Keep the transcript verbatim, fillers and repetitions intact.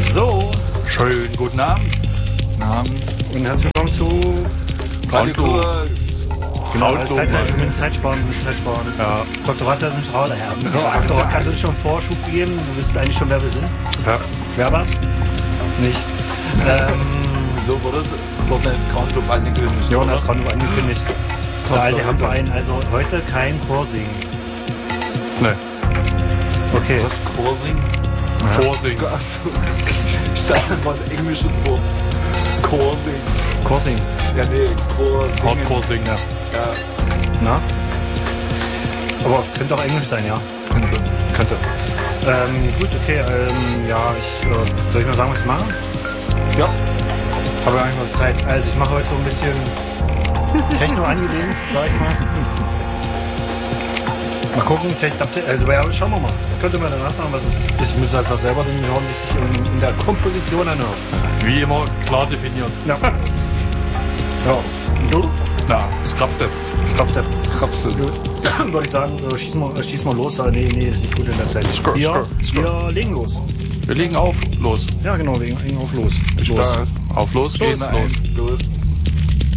So, Schönen guten Abend. guten Abend und herzlich willkommen zu Radiokurs. Genau, als Zeitzeit, mit Zeitsparen, mit Zeitsparen. Ja. Doktor Watt hat uns raus, Herr. Doktor Watt kann uns schon Vorschub geben. Du wisst eigentlich schon, wer wir sind. Ja. Wer war's? Nicht. ähm, So wurde es jetzt Countclub angekündigt. Jonas Countclub angekündigt. Der alte Herrenverein. Also heute kein Chorsingen. Ne. Okay. Was? Chorsing? Ja. Vorsingen. Achso. Ich dachte, das war ein englisches Wort. Chorsing. Chorsingen. Ja, nee, Chorsing. Hardcore singen, ja. Ja. Na? Aber könnte auch Englisch sein, ja. Könnte. Könnte. Ähm, gut, okay. Ähm, ja, ich äh, soll ich mal sagen, was ich mache? Ja. Habe ja eigentlich noch Zeit. Also ich mache heute so ein bisschen Techno angelehnt, sag ich mal. Mal gucken, Techno, also ja, schauen wir mal. Könnte man danach sagen, was es ist. Ich muss das auch selber hören, wie es sich in, in der Komposition anhört. Wie immer klar definiert. Ja. Ja. Und du? Na, das Krabstep. Das Kopfstep. Krapse. Würde ich sagen, äh, schieß mal, äh, schieß mal los. Aber nee, nee, ist nicht gut in der Zeit. Skr, wir, skr, skr. wir legen los. Wir legen auf. Los. Ja, genau, legen, legen auf los. Los. Auf los geht's. Los. Los. Los.